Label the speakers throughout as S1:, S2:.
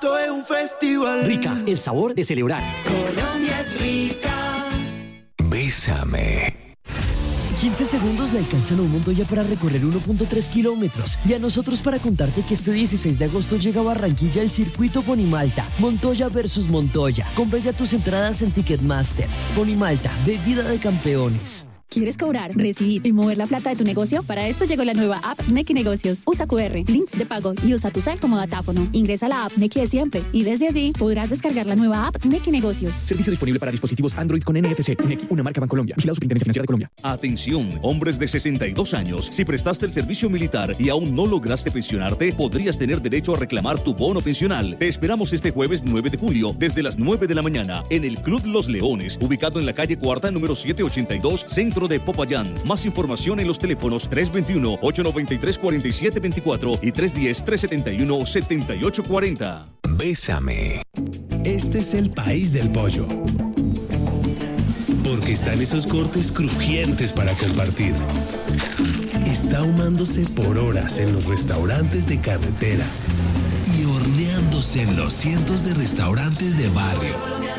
S1: esto es un festival.
S2: Rica, el sabor de celebrar.
S3: Colombia es rica.
S4: Bésame.
S5: 15 segundos le alcanzan a un Montoya para recorrer 1.3 kilómetros. Y a nosotros para contarte que este 16 de agosto llega a Barranquilla el circuito Ponimalta. Montoya versus Montoya. Compra ya tus entradas en Ticketmaster. Ponimalta, bebida de campeones.
S6: ¿Quieres cobrar, recibir y mover la plata de tu negocio? Para esto llegó la nueva app Nequi Negocios. Usa QR, links de pago y usa tu cel como datáfono. Ingresa a la app Nequi de siempre y desde allí podrás descargar la nueva app Nequi Negocios.
S7: Servicio disponible para dispositivos Android con NFC. Nequi, una marca Bancolombia. Vigilado Superintendencia Financiera de Colombia.
S8: Atención, hombres de 62 años. Si prestaste el servicio militar y aún no lograste pensionarte, podrías tener derecho a reclamar tu bono pensional. Te esperamos este jueves 9 de julio, desde las 9 de la mañana, en el Club Los Leones, ubicado en la calle Cuarta, número 782, centro de Popayán. Más información en los teléfonos 321-893-4724 y 310-371-7840.
S4: Bésame.
S9: Este es el país del pollo. Porque están esos cortes crujientes para compartir. Está ahumándose por horas en los restaurantes de carretera y horneándose en los cientos de restaurantes de barrio.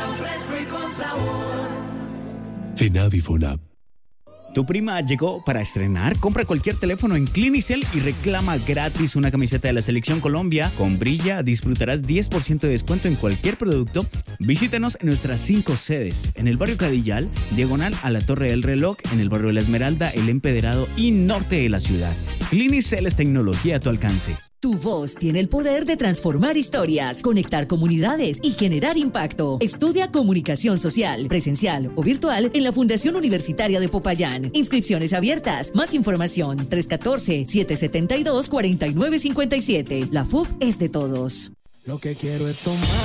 S9: FENAVI FONAP.
S10: ¿Tu prima llegó para estrenar? Compra cualquier teléfono en Clinicel y reclama gratis una camiseta de la Selección Colombia. Con Brilla disfrutarás 10% de descuento en cualquier producto. Visítanos en nuestras 5 sedes. En el barrio Cadillal, diagonal a la Torre del Reloj, en el barrio de La Esmeralda, El Empedrado y norte de la ciudad. Clinicel es tecnología a tu alcance.
S11: Tu voz tiene el poder de transformar historias, conectar comunidades y generar impacto. Estudia Comunicación Social, presencial o virtual en la Fundación Universitaria de Popayán. Inscripciones abiertas. Más información 314-772-4957. La FUP es de todos.
S1: Lo que quiero es tomar.